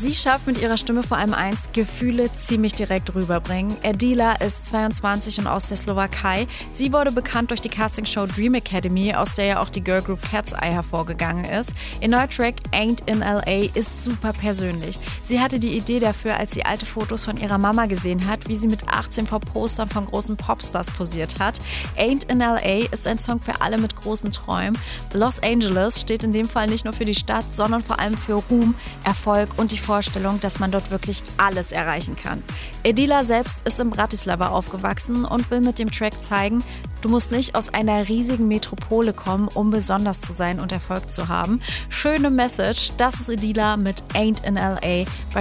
Sie schafft mit ihrer Stimme vor allem eins, Gefühle ziemlich direkt rüberbringen. Adela ist 22 und aus der Slowakei. Sie wurde bekannt durch die Castingshow Dream Academy, aus der ja auch die Girlgroup Cat's Eye hervorgegangen ist. Ihr neuer Track Ain't in L.A. ist super persönlich. Sie hatte die Idee dafür, als sie alte Fotos von ihrer Mama gesehen hat, wie sie mit 18 vor Postern von großen Popstars posiert hat. Ain't in L.A. ist ein Song für alle mit großen Träumen. Los Angeles steht in dem Fall nicht nur für die Stadt, sondern vor allem für Ruhm, Erfolg und die Vorstellung, dass man dort wirklich alles erreichen kann. Adela selbst ist in Bratislava aufgewachsen und will mit dem Track zeigen, du musst nicht aus einer riesigen Metropole kommen, um besonders zu sein und Erfolg zu haben. Schöne Message, das ist Adela mit Ain't in L.A. bei